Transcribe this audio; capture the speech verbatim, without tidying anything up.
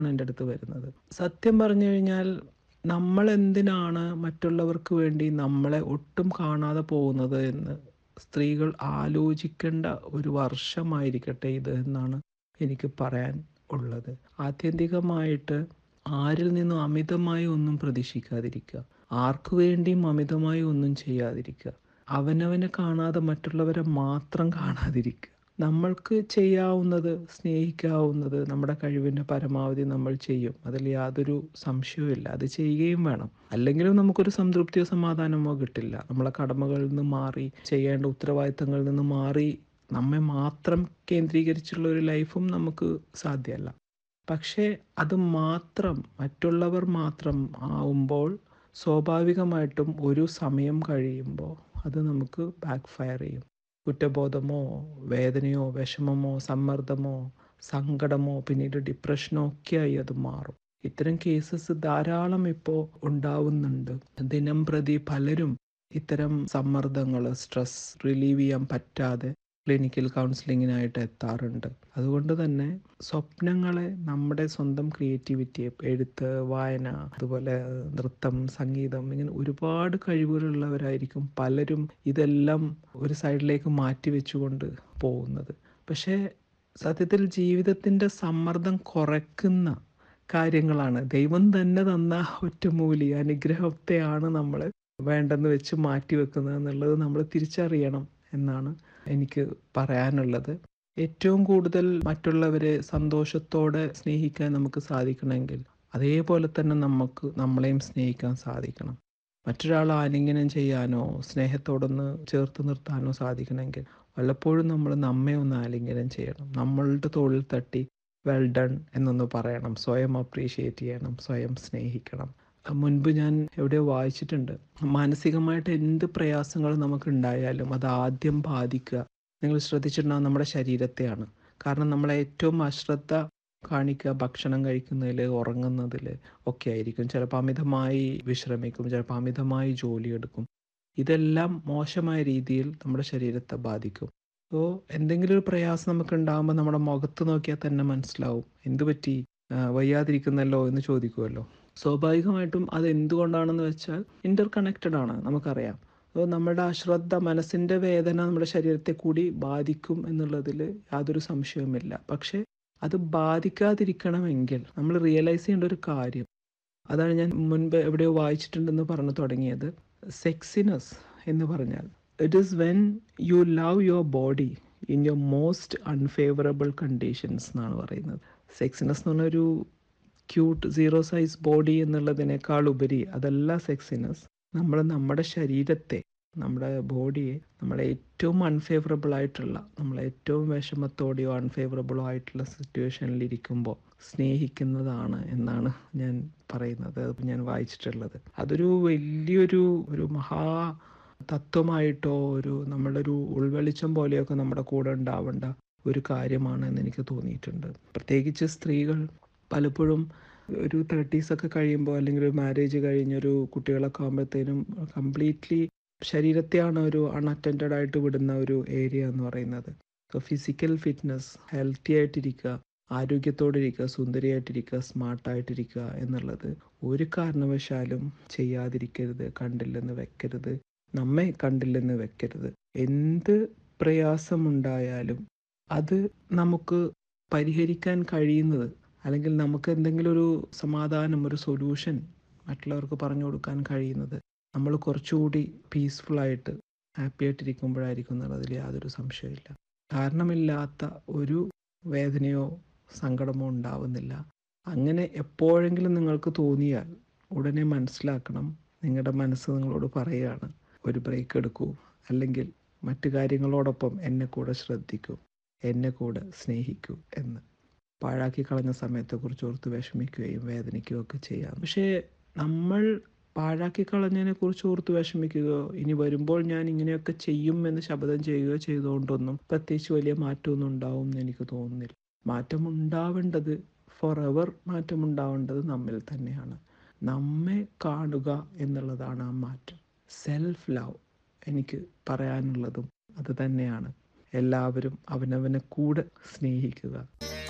എൻ്റെ അടുത്ത് വരുന്നത്. സത്യം പറഞ്ഞു കഴിഞ്ഞാൽ നമ്മൾ എന്തിനാണ് മറ്റുള്ളവർക്ക് വേണ്ടി നമ്മളെ ഒട്ടും കാണാതെ പോകുന്നത് എന്ന് സ്ത്രീകൾ ആലോചിക്കേണ്ട ഒരു വർഷമായിരിക്കട്ടെ ഇത് എന്നാണ് എനിക്ക് പറയാൻ ഉള്ളത്. ആത്യന്തികമായിട്ട് ആരിൽ നിന്നും അമിതമായി ഒന്നും പ്രതീക്ഷിക്കാതിരിക്കുക, ആർക്കു വേണ്ടിയും അമിതമായി ഒന്നും ചെയ്യാതിരിക്കുക, അവനവനെ കാണാതെ മറ്റുള്ളവരെ മാത്രം കാണാതിരിക്കുക. നമ്മൾക്ക് ചെയ്യാവുന്നത്, സ്നേഹിക്കാവുന്നത് നമ്മുടെ കഴിവിൻ്റെ പരമാവധി നമ്മൾ ചെയ്യും. അതിൽ യാതൊരു സംശയവുമില്ല. അത് ചെയ്യുകയും വേണം. അല്ലെങ്കിലും നമുക്കൊരു സംതൃപ്തിയോ സമാധാനമോ കിട്ടില്ല. നമ്മളെ കടമകളിൽ നിന്ന് മാറി, ചെയ്യേണ്ട ഉത്തരവാദിത്തങ്ങളിൽ നിന്ന് മാറി നമ്മെ മാത്രം കേന്ദ്രീകരിച്ചുള്ള ഒരു ലൈഫും നമുക്ക് സാധ്യമല്ല. പക്ഷേ അത് മാത്രം മറ്റുള്ളവർ മാത്രം ആവുമ്പോൾ സ്വാഭാവികമായിട്ടും ഒരു സമയം കഴിയുമ്പോൾ അത് നമുക്ക് ബാക്ക് ഫയർ ചെയ്യും. കുറ്റബോധമോ വേദനയോ വിഷമമോ സമ്മർദ്ദമോ സങ്കടമോ പിന്നീട് ഡിപ്രഷനോ ഒക്കെയായി അത് മാറും. ഇത്തരം കേസസ് ധാരാളം ഇപ്പോൾ ഉണ്ടാവുന്നുണ്ട്. ദിനം പ്രതി പലരും ഇത്തരം സമ്മർദ്ദങ്ങൾ, സ്ട്രെസ് റിലീവ് ചെയ്യാൻ പറ്റാതെ ക്ലിനിക്കൽ കൗൺസിലിങ്ങിനായിട്ട് എത്താറുണ്ട്. അതുകൊണ്ട് തന്നെ സ്വപ്നങ്ങളെ, നമ്മുടെ സ്വന്തം ക്രിയേറ്റിവിറ്റി, എഴുത്ത്, വായന, അതുപോലെ നൃത്തം, സംഗീതം, ഇങ്ങനെ ഒരുപാട് കഴിവുകളുള്ളവരായിരിക്കും പലരും ഇതെല്ലാം ഒരു സൈഡിലേക്ക് മാറ്റി വെച്ചുകൊണ്ട് പോകുന്നത്. പക്ഷേ സത്യത്തിൽ ജീവിതത്തിൻ്റെ സമ്മർദ്ദം കുറയ്ക്കുന്ന കാര്യങ്ങളാണ്, ദൈവം തന്നെ തന്ന ഒറ്റമൂലി അനുഗ്രഹത്തെയാണ് നമ്മൾ വേണ്ടെന്ന് വെച്ച് മാറ്റി വെക്കുന്നത് എന്നുള്ളത് നമ്മൾ തിരിച്ചറിയണം എന്നാണ് എനിക്ക് പറയാനുള്ളത്. ഏറ്റവും കൂടുതൽ മറ്റുള്ളവരെ സന്തോഷത്തോടെ സ്നേഹിക്കാൻ നമുക്ക് സാധിക്കണമെങ്കിൽ അതേപോലെ തന്നെ നമുക്ക് നമ്മളെയും സ്നേഹിക്കാൻ സാധിക്കണം. മറ്റൊരാളെ ആലിംഗനം ചെയ്യാനോ സ്നേഹത്തോടൊന്ന് ചേർത്ത് നിർത്താനോ സാധിക്കണമെങ്കിൽ വല്ലപ്പോഴും നമ്മൾ നമ്മെ ഒന്ന് ആലിംഗനം ചെയ്യണം. നമ്മളുടെ തോളിൽ തട്ടി വെൽ ഡൺ എന്നൊന്ന് പറയണം. സ്വയം അപ്രീഷിയേറ്റ് ചെയ്യണം, സ്വയം സ്നേഹിക്കണം. മുൻപ് ഞാൻ എവിടെയോ വായിച്ചിട്ടുണ്ട്, മാനസികമായിട്ട് എന്ത് പ്രയാസങ്ങൾ നമുക്കുണ്ടായാലും അത് ആദ്യം ബാധിക്കുക, നിങ്ങൾ ശ്രദ്ധിച്ചിട്ടുണ്ടാകും, നമ്മുടെ ശരീരത്തെയാണ്. കാരണം നമ്മളെ ഏറ്റവും അശ്രദ്ധ കാണിക്കുക ഭക്ഷണം കഴിക്കുന്നതിൽ, ഉറങ്ങുന്നതിൽ ഒക്കെ ആയിരിക്കും. ചിലപ്പോൾ അമിതമായി വിശ്രമിക്കും, ചിലപ്പോൾ അമിതമായി ജോലിയെടുക്കും. ഇതെല്ലാം മോശമായ രീതിയിൽ നമ്മുടെ ശരീരത്തെ ബാധിക്കും. അപ്പോൾ എന്തെങ്കിലും ഒരു പ്രയാസം നമുക്ക് ഉണ്ടാകുമ്പോൾ നമ്മുടെ മുഖത്ത് നോക്കിയാൽ തന്നെ മനസ്സിലാവും, എന്ത് പറ്റി, വയ്യാതിരിക്കുന്നല്ലോ എന്ന് ചോദിക്കുമല്ലോ. സ്വാഭാവികമായിട്ടും അത് എന്തുകൊണ്ടാണെന്ന് വെച്ചാൽ ഇൻ്റർ കണക്റ്റഡ് ആണ്, നമുക്കറിയാം. അപ്പോൾ നമ്മുടെ അശ്രദ്ധ, മനസ്സിൻ്റെ വേദന നമ്മുടെ ശരീരത്തെ കൂടി ബാധിക്കും എന്നുള്ളതിൽ യാതൊരു സംശയവുമില്ല. പക്ഷേ അത് ബാധിക്കാതിരിക്കണമെങ്കിൽ നമ്മൾ റിയലൈസ് ചെയ്യേണ്ട ഒരു കാര്യം, അതാണ് ഞാൻ മുൻപ് എവിടെയോ വായിച്ചിട്ടുണ്ടെന്ന് പറഞ്ഞു തുടങ്ങിയത്. സെക്സിനെസ് എന്ന് പറഞ്ഞാൽ it is when you love your body in your most unfavourable conditions എന്നാണ് പറയുന്നത്. സെക്സിനെസ് എന്ന് പറഞ്ഞൊരു ക്യൂട്ട് സീറോ സൈസ് ബോഡി എന്നുള്ളതിനേക്കാൾ ഉപരി അതല്ല സെക്സിനെസ്. നമ്മൾ നമ്മുടെ ശരീരത്തെ, നമ്മുടെ ബോഡിയെ നമ്മളെ ഏറ്റവും അൺഫേവറബിൾ ആയിട്ടുള്ള, നമ്മളെ ഏറ്റവും വിഷമത്തോടെയോ അൺഫേവറബിളോ ആയിട്ടുള്ള സിറ്റുവേഷനിൽ ഇരിക്കുമ്പോൾ സ്നേഹിക്കുന്നതാണ് എന്നാണ് ഞാൻ പറയുന്നത്, ഞാൻ വായിച്ചിട്ടുള്ളത്. അതൊരു വലിയൊരു ഒരു മഹാ തത്വമായിട്ടോ ഒരു നമ്മുടെ ഒരു ഉൾവെളിച്ചം പോലെയൊക്കെ നമ്മുടെ കൂടെ ഉണ്ടാവേണ്ട ഒരു കാര്യമാണ് എന്ന് എനിക്ക് തോന്നിയിട്ടുണ്ട്. പ്രത്യേകിച്ച് സ്ത്രീകൾ പലപ്പോഴും ഒരു തേർട്ടീസൊക്കെ കഴിയുമ്പോൾ, അല്ലെങ്കിൽ ഒരു മാരേജ് കഴിഞ്ഞൊരു കുട്ടികളൊക്കെ ആകുമ്പോഴത്തേനും കംപ്ലീറ്റ്ലി ശരീരത്തെയാണ് ഒരു അൺഅറ്റൻഡഡ് ആയിട്ട് വിടുന്ന ഒരു ഏരിയ എന്ന് പറയുന്നത്. സോ ഫിസിക്കൽ ഫിറ്റ്നസ്, ഹെൽത്തി ആയിട്ടിരിക്കുക, ആരോഗ്യത്തോടെ ഇരിക്കുക, സുന്ദരിയായിട്ടിരിക്കുക, സ്മാർട്ടായിട്ടിരിക്കുക എന്നുള്ളത് ഒരു കാരണവശാലും ചെയ്യാതിരിക്കരുത്, കണ്ടില്ലെന്ന് വെക്കരുത്, നമ്മെ കണ്ടില്ലെന്ന് വെക്കരുത്. എന്ത് പ്രയാസമുണ്ടായാലും അത് നമുക്ക് പരിഹരിക്കാൻ കഴിയുന്നത്, അല്ലെങ്കിൽ നമുക്ക് എന്തെങ്കിലും ഒരു സമാധാനം, ഒരു സൊല്യൂഷൻ മറ്റുള്ളവർക്ക് പറഞ്ഞു കൊടുക്കാൻ കഴിയുന്നത് നമ്മൾ കുറച്ചുകൂടി പീസ്ഫുള്ളായിട്ട് ഹാപ്പി ആയിട്ടിരിക്കുമ്പോഴായിരിക്കും എന്നുള്ളതിൽ യാതൊരു സംശയമില്ല. കാരണമില്ലാത്ത ഒരു വേദനയോ സങ്കടമോ ഉണ്ടാവുന്നില്ല. അങ്ങനെ എപ്പോഴെങ്കിലും നിങ്ങൾക്ക് തോന്നിയാൽ ഉടനെ മനസ്സിലാക്കണം, നിങ്ങളുടെ മനസ്സ് നിങ്ങളോട് പറയുകയാണ്, ഒരു ബ്രേക്ക് എടുക്കൂ, അല്ലെങ്കിൽ മറ്റു കാര്യങ്ങളോടൊപ്പം എന്നെ കൂടെ ശ്രദ്ധിക്കൂ, എന്നെ കൂടെ സ്നേഹിക്കൂ എന്ന്. പാഴാക്കി കളഞ്ഞ സമയത്തെക്കുറിച്ച് ഓർത്ത് വിഷമിക്കുകയും വേദനിക്കുകയും ഒക്കെ ചെയ്യാം. പക്ഷേ നമ്മൾ പാഴാക്കി കളഞ്ഞതിനെ കുറിച്ച് ഓർത്ത് വിഷമിക്കുകയോ ഇനി വരുമ്പോൾ ഞാൻ ഇങ്ങനെയൊക്കെ ചെയ്യും എന്ന് ശപഥം ചെയ്യുകയോ ചെയ്തുകൊണ്ടൊന്നും പ്രത്യേകിച്ച് വലിയ മാറ്റമൊന്നും ഉണ്ടാവും എന്ന് എനിക്ക് തോന്നുന്നില്ല. മാറ്റമുണ്ടാവേണ്ടത്, ഫോർ എവർ മാറ്റമുണ്ടാവേണ്ടത് നമ്മിൽ തന്നെയാണ്. നമ്മെ കാണുക എന്നുള്ളതാണ് ആ മാറ്റം. സെൽഫ് ലവ് എനിക്ക് പറയാനുള്ളതും അത് തന്നെയാണ്. എല്ലാവരും അവനവനെ കൂടെ സ്നേഹിക്കുക.